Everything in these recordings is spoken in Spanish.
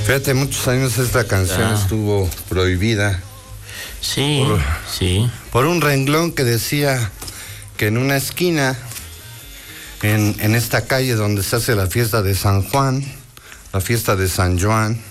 Fíjate, muchos años esta canción estuvo prohibida. Sí, Por un renglón que decía que en una esquina, en esta calle donde se hace la fiesta de San Juan, la fiesta de San Juan,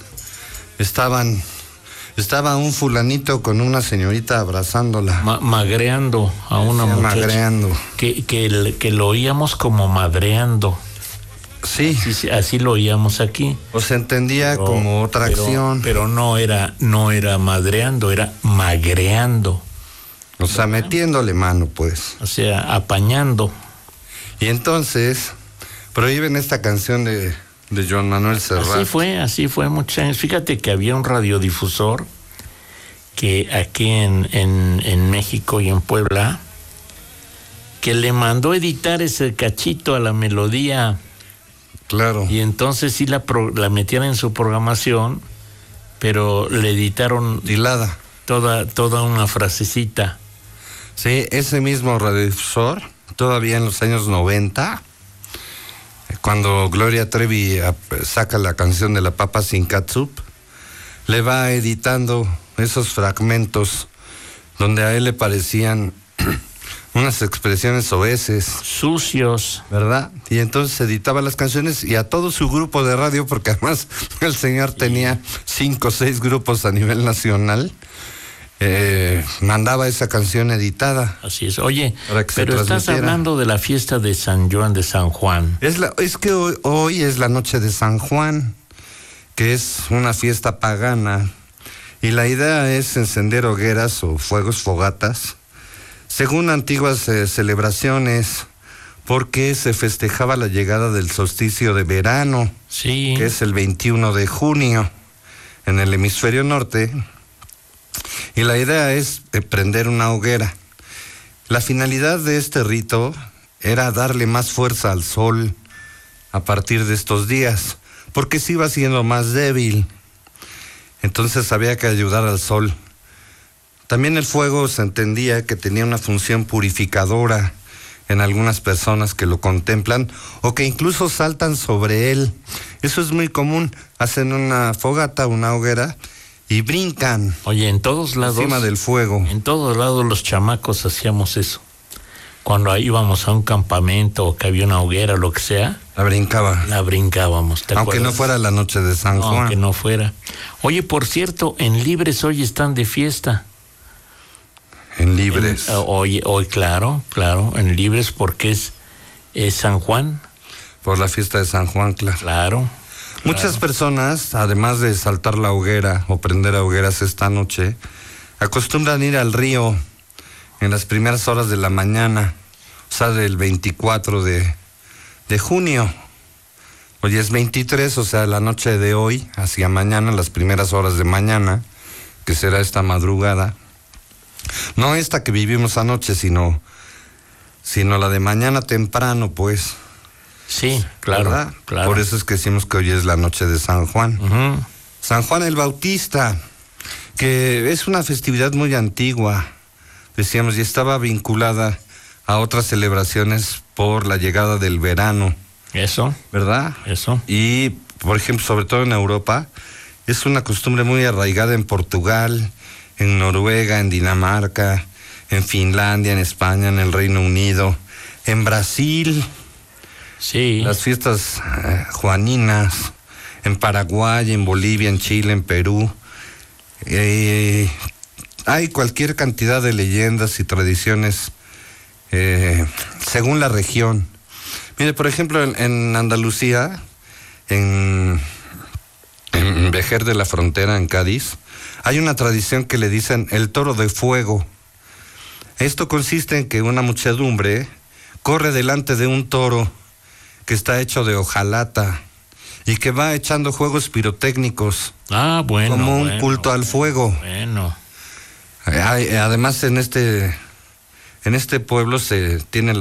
estaba un fulanito con una señorita abrazándola. Magreando a una muchacha. Magreando. Que lo oíamos como madreando. Sí. Así lo oíamos aquí. O se entendía como otra acción. Pero no era madreando, era magreando. O sea, metiéndole mano, pues. O sea, apañando. Y entonces prohíben esta canción de Joan Manuel Serrat. Así fue muchos años. Fíjate que había un radiodifusor que aquí en México y en Puebla, que le mandó editar ese cachito a la melodía. Claro. Y entonces sí la metieron en su programación, pero le editaron hilada toda una frasecita. Sí, ese mismo radiodifusor, todavía en los años 90, cuando Gloria Trevi saca la canción de La Papa Sin Catsup, le va editando esos fragmentos donde a él le parecían unas expresiones soeces, sucios, ¿verdad? Y entonces editaba las canciones y a todo su grupo de radio, porque además el señor tenía 5 o 6 grupos a nivel nacional, mandaba esa canción editada. Así es. Oye, pero estás hablando de la fiesta de San Juan de San Juan. Es que hoy es la noche de San Juan, que es una fiesta pagana, y la idea es encender hogueras o fogatas, según antiguas celebraciones, porque se festejaba la llegada del solsticio de verano, sí, que es el 21 de junio en el hemisferio norte, y la idea es prender una hoguera. La finalidad de este rito era darle más fuerza al sol a partir de estos días, porque se iba siendo más débil, entonces había que ayudar al sol. También el fuego se entendía que tenía una función purificadora en algunas personas que lo contemplan o que incluso saltan sobre él. Eso es muy común. Hacen una fogata, una hoguera y brincan. Oye, en todos lados, encima del fuego. En todos lados los chamacos hacíamos eso. Cuando íbamos a un campamento o que había una hoguera o lo que sea, la brincábamos. Aunque no fuera la noche de San Juan. Aunque no fuera. Oye, por cierto, en Libres hoy están de fiesta. En Libres. Hoy, claro, en Libres porque es San Juan. Por la fiesta de San Juan, claro. Muchas personas, además de saltar la hoguera o prender hogueras esta noche, acostumbran ir al río en las primeras horas de la mañana, o sea, del 24 de junio. Hoy es 23, o sea, la noche de hoy, hacia mañana, las primeras horas de mañana, que será esta madrugada. No esta que vivimos anoche, sino la de mañana temprano, pues. Sí, claro. Por eso es que decimos que hoy es la noche de San Juan. Uh-huh. San Juan el Bautista, que es una festividad muy antigua, decíamos, y estaba vinculada a otras celebraciones por la llegada del verano. Eso. ¿Verdad? Eso. Y, por ejemplo, sobre todo en Europa, es una costumbre muy arraigada en Portugal, en Noruega, en Dinamarca, en Finlandia, en España, en el Reino Unido, en Brasil. Sí. Las fiestas juaninas, en Paraguay, en Bolivia, en Chile, en Perú. Hay cualquier cantidad de leyendas y tradiciones según la región. Mire, por ejemplo, en Andalucía, en Vejer de la Frontera, en Cádiz, hay una tradición que le dicen el toro de fuego. Esto consiste en que una muchedumbre corre delante de un toro que está hecho de hojalata y que va echando juegos pirotécnicos. Bueno. Como un culto al fuego. Bueno. Además, en este pueblo se tiene